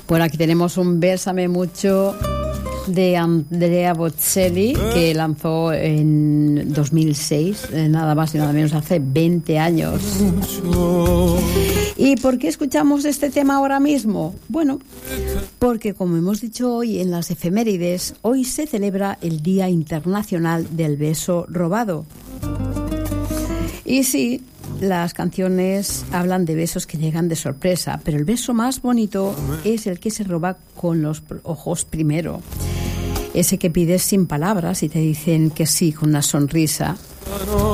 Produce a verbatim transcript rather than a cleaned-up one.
Por aquí tenemos un Bésame mucho de Andrea Bocelli, que lanzó en dos mil seis, nada más y nada menos, hace veinte años. ¿Y por qué escuchamos este tema ahora mismo? Bueno, porque como hemos dicho hoy en las efemérides, hoy se celebra el Día Internacional del Beso Robado. Y sí, las canciones hablan de besos que llegan de sorpresa, pero el beso más bonito es el que se roba con los ojos primero. Ese que pides sin palabras y te dicen que sí con una sonrisa.